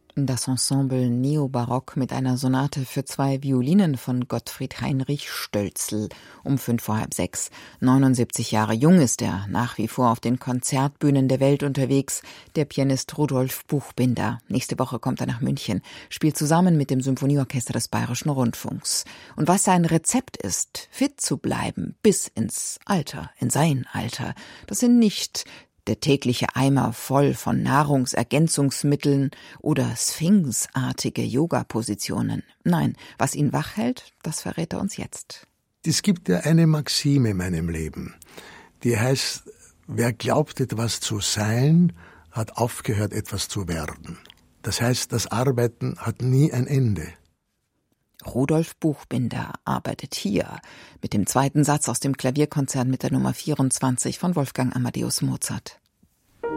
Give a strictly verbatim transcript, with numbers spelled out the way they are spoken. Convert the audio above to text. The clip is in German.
Das Ensemble Neobarock mit einer Sonate für zwei Violinen von Gottfried Heinrich Stölzl um fünf vor halb sechs. neunundsiebzig Jahre jung ist er, nach wie vor auf den Konzertbühnen der Welt unterwegs, der Pianist Rudolf Buchbinder. Nächste Woche kommt er nach München, spielt zusammen mit dem Symphonieorchester des Bayerischen Rundfunks. Und was sein Rezept ist, fit zu bleiben bis ins Alter, in sein Alter, das sind nicht der tägliche Eimer voll von Nahrungsergänzungsmitteln oder sphinxartige Yoga-Positionen. Nein, was ihn wach hält, das verrät er uns jetzt. Es gibt ja eine Maxime in meinem Leben, die heißt, wer glaubt, etwas zu sein, hat aufgehört, etwas zu werden. Das heißt, das Arbeiten hat nie ein Ende. Rudolf Buchbinder arbeitet hier mit dem zweiten Satz aus dem Klavierkonzert mit der Nummer vierundzwanzig von Wolfgang Amadeus Mozart.